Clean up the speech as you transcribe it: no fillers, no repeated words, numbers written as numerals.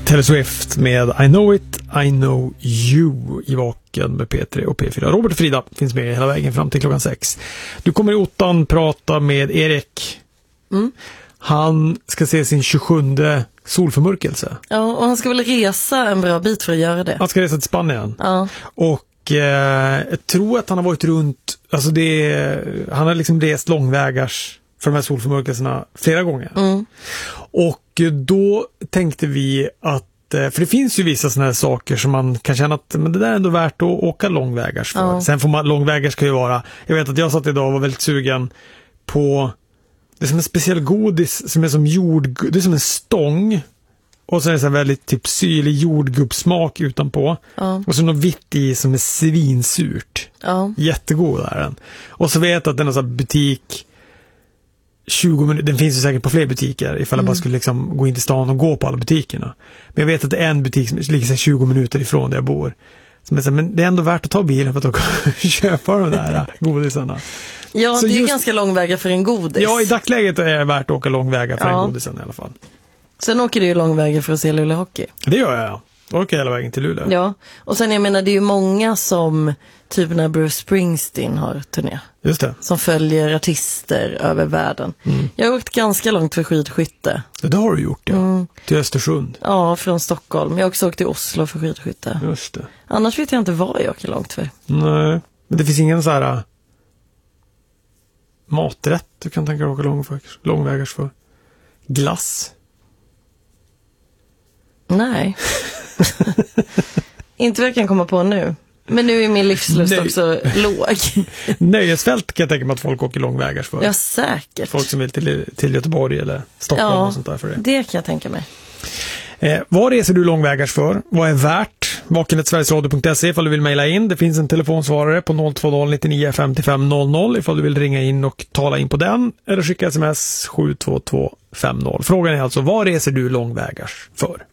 Taylor Swift med I Know It, I Know You i Vaken med P3 och P4. Robert och Frida finns med hela vägen fram till klockan 6. Du kommer i ottan prata med Erik. Han ska se sin 27:e solförmörkelse. Ja, och han ska väl resa en bra bit för att göra det. Han ska resa till Spanien. Ja. Och jag tror att han har varit runt, alltså han har liksom rest långvägars för de här solförmörkelserna flera gånger. Och då tänkte vi att, för det finns ju vissa såna här saker som man kan känna att men det där är ändå värt att åka långvägars för. Ja. Sen får man, långvägars kan ju vara, jag vet att jag satt idag och var väldigt sugen på, det är som en speciell godis som är som det är som en stång. Och så är det så här väldigt typ syrlig jordgubbssmak utanpå. Ja. Och så något vitt i som är svinsurt. Ja. Jättegod är den. Och så vet jag att den är så här butik 20 minuter, den finns ju säkert på fler butiker ifall jag bara skulle liksom gå in till stan och gå på alla butikerna. Men jag vet att det är en butik som ligger så 20 minuter ifrån där jag bor. Som är så här, men det är ändå värt att ta bilen för att köpa de där godisarna. Ja, så det är ganska långväga för en godis. Ja, i dagsläget är det värt att åka långväga för en godisen i alla fall. Sen åker du ju långväga för att se Luleå Hockey. Det gör jag. Jag åker hela vägen till Luleå. Ja, och sen jag menar det är ju många som typ när Bruce Springsteen har turné. Just det. Som följer artister över världen. Jag har åkt ganska långt för skidskytte. Det har du gjort, ja. Till Östersund. Ja, från Stockholm. Jag har också åkt till Oslo för skidskytte. Just det. Annars vet jag inte vad jag åker långt för. Nej, men det finns ingen så här maträtt du kan tänka dig åka långvägars för. Glass. Nej. Inte vad jag kan komma på nu. Men nu är min livslust också låg. Nöjesfält kan jag tänka mig att folk åker långvägars för. Ja, säkert. Folk som vill till Göteborg eller Stockholm och sånt där för det. Det kan jag tänka mig. Vad reser du långvägars för? Vad är värt? vaken@sverigesradio.se ifall du vill mejla in. Det finns en telefonsvarare på 020 99 55 00 ifall du vill ringa in och tala in på den. Eller skicka sms 72250. Frågan är alltså, vad reser du långvägars för?